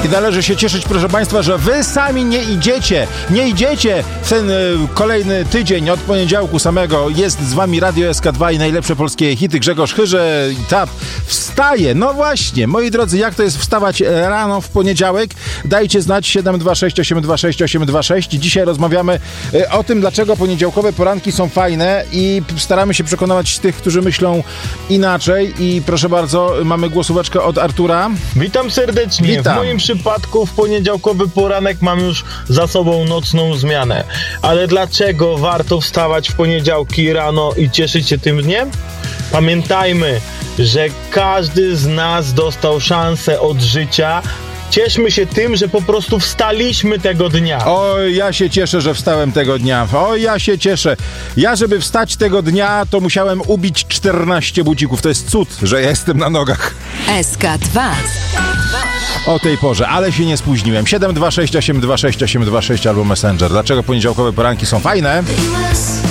I należy się cieszyć, proszę Państwa, że Wy sami nie idziecie w ten kolejny tydzień od poniedziałku samego. Jest z Wami Radio SK2 i najlepsze polskie hity. Grzegorz Chyrze i TAP wstaje. No właśnie, moi drodzy, jak to jest wstawać rano w poniedziałek? Dajcie znać 726 826 826. Dzisiaj rozmawiamy o tym, dlaczego poniedziałkowe poranki są fajne i staramy się przekonać tych, którzy myślą inaczej. I proszę bardzo, mamy głosóweczkę od Artura. Witam serdecznie. Witam. W moim przypadku w poniedziałkowy poranek mam już za sobą nocną zmianę. Ale dlaczego warto wstawać w poniedziałki rano i cieszyć się tym dniem? Pamiętajmy, że każdy z nas dostał szansę od życia. Cieszmy się tym, że po prostu wstaliśmy tego dnia. O, ja się cieszę, że wstałem tego dnia. O, ja się cieszę. Ja, żeby wstać tego dnia, to musiałem ubić 14 bucików. To jest cud, że ja jestem na nogach. SK2. O tej porze, ale się nie spóźniłem. 726 826 826 albo Messenger. Dlaczego poniedziałkowe poranki są fajne?